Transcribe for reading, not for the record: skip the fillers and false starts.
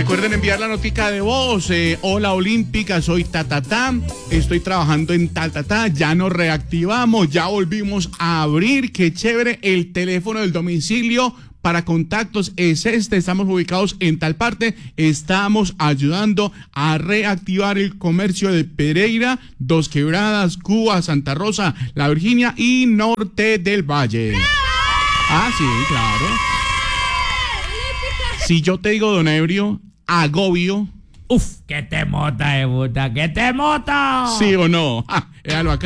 Recuerden enviar la notica de voz. Hola Olímpica, soy Tatatá. Estoy trabajando en Tatatá. Ya nos reactivamos, ya volvimos a abrir. Qué chévere. El teléfono del domicilio para contactos es este. Estamos ubicados en tal parte. Estamos ayudando a reactivar el comercio de Pereira, Dos Quebradas, Cuba, Santa Rosa, La Virginia y Norte del Valle. Ah, sí, claro. Si yo te digo, don Ebrio, agobio. Uf, que te mota de puta, que te mota. ¿Sí o no? Déjalo acá.